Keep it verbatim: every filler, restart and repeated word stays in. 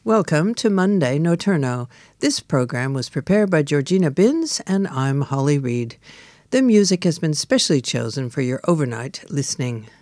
Welcome to Monday Notturno. This program was prepared by Georgina Binns, and I'm Holly Reed. The music has been specially chosen for your overnight listening.